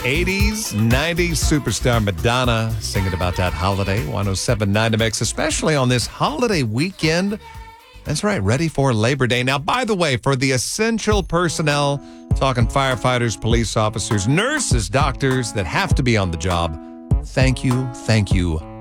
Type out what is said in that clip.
80s, 90s superstar Madonna singing about that holiday. 107.9 to Mix, especially on this holiday weekend. That's right, ready for Labor Day. Now, by the way, for the essential personnel, talking firefighters, police officers, nurses, doctors that have to be on the job, thank you